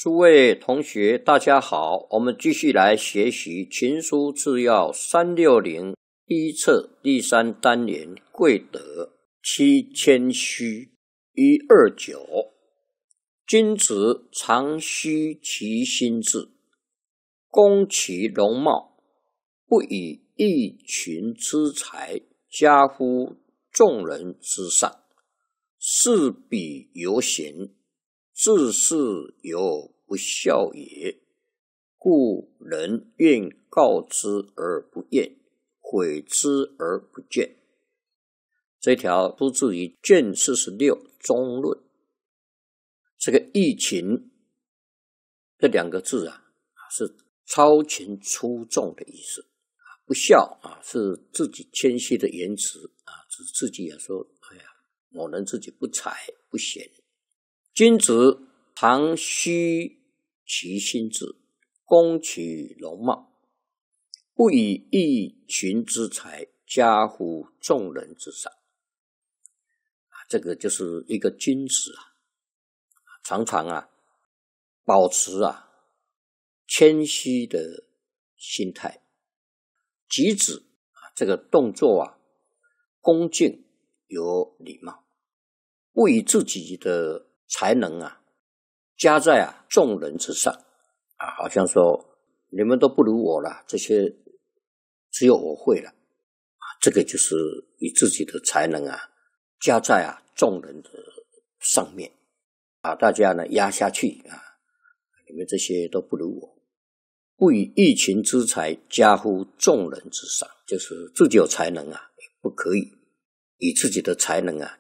诸位同学大家好，我们继续来学习群书治要360第一册第3单元贵德7谦虚129。君子常虚其心志，恭其容貌，不以一群之财加乎众人之上，是彼犹贤，自是犹不孝也。故人愿告之而不验，悔之而不见。这条出自于卷46中论。这个义勤这两个字是超群出众的意思。不孝是自己谦虚的言辞指自己说某人自己不才不贤。君子常虚其心志，恭其容貌，不以一群之财加乎众人之上。这个就是一个君子常常保持谦虚的心态，举止这个动作恭敬有礼貌，不以自己的才能加在众人之上好像说你们都不如我了，这些只有我会了这个就是以自己的才能加在众人的上面大家压下去你们这些都不如我。不以一群之财加乎众人之上，就是自己有才能不可以以自己的才能